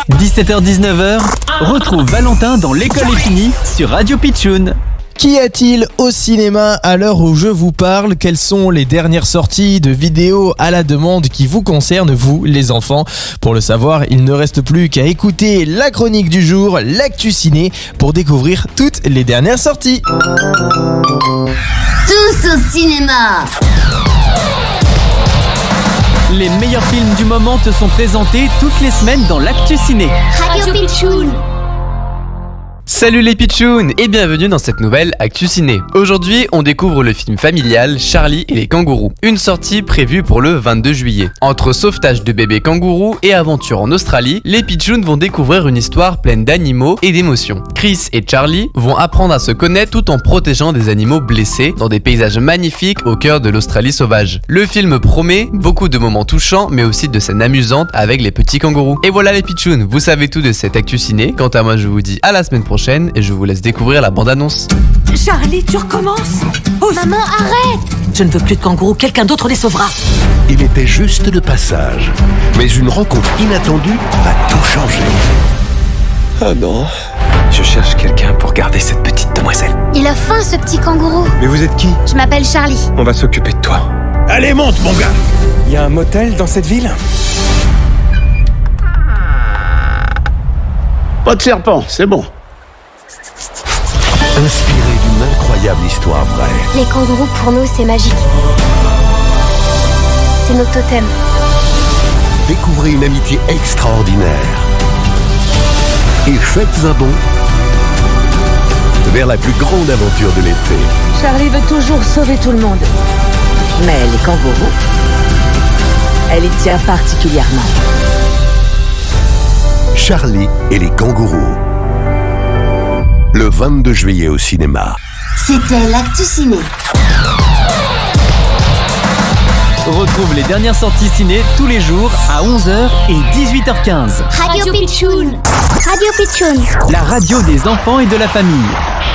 17h-19h, retrouve Valentin dans L'école est finie sur Radio Pitchoun. Qu'y a-t-il au cinéma à l'heure où je vous parle? Quelles sont les dernières sorties de vidéos à la demande qui vous concernent, vous, les enfants? Pour le savoir, il ne reste plus qu'à écouter la chronique du jour, l'actu ciné, pour découvrir toutes les dernières sorties. Tous au cinéma! Les meilleurs films du moment te sont présentés toutes les semaines dans l'actu ciné. Radio Pitchoun! Salut les pitchouns et bienvenue dans cette nouvelle Actu Ciné. Aujourd'hui, on découvre le film familial Charlie et les kangourous. Une sortie prévue pour le 22 juillet. Entre sauvetage de bébés kangourous et aventure en Australie, les pitchouns vont découvrir une histoire pleine d'animaux et d'émotions. Chris et Charlie vont apprendre à se connaître tout en protégeant des animaux blessés dans des paysages magnifiques au cœur de l'Australie sauvage. Le film promet beaucoup de moments touchants mais aussi de scènes amusantes avec les petits kangourous. Et voilà les pitchouns, vous savez tout de cette Actu Ciné. Quant à moi, je vous dis à la semaine prochaine et je vous laisse découvrir la bande-annonce. Charlie, tu recommences? Maman, arrête! Je ne veux plus de kangourous, quelqu'un d'autre les sauvera. Il était juste de passage. Mais une rencontre inattendue va tout changer. Oh non. Je cherche quelqu'un pour garder cette petite demoiselle. Il a faim, ce petit kangourou. Mais vous êtes qui? Je m'appelle Charlie. On va s'occuper de toi. Allez, monte, mon gars! Il y a un motel dans cette ville? Pas de serpent, c'est bon. Inspiré d'une incroyable histoire vraie. Les kangourous, pour nous, c'est magique. C'est notre totem. Découvrez une amitié extraordinaire. Et faites un bond vers la plus grande aventure de l'été. Charlie veut toujours sauver tout le monde. Mais les kangourous, elle y tient particulièrement. Charlie et les kangourous. Le 22 juillet au cinéma. C'était l'actu ciné. Retrouve les dernières sorties ciné tous les jours à 11h et 18h15. Radio Pitchoun! Radio Pitchoun! La radio des enfants et de la famille.